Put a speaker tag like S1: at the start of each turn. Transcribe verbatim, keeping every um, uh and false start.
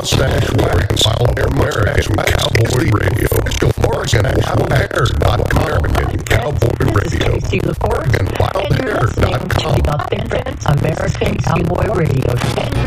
S1: Mustache Wearing Wild American Cowboy Radio. Oregon Wild Hair dot com. American Cowboy Radio. Oregon Wild Hair dot com.
S2: American Cowboy Radio.